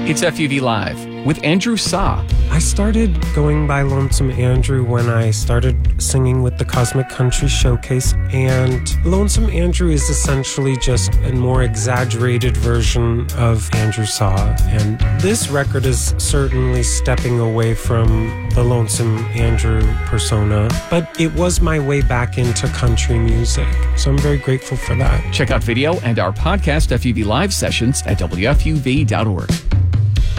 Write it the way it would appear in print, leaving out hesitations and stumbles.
It's FUV Live with Andrew Saw. I started going by Lonesome Andrew when I started singing with the Cosmic Country Showcase, and Lonesome Andrew is essentially just a more exaggerated version of Andrew Saw. And this record is certainly stepping away from the Lonesome Andrew persona, but it was my way back into country music, so I'm very grateful for that. Check out video and our podcast FUV Live sessions at WFUV.org.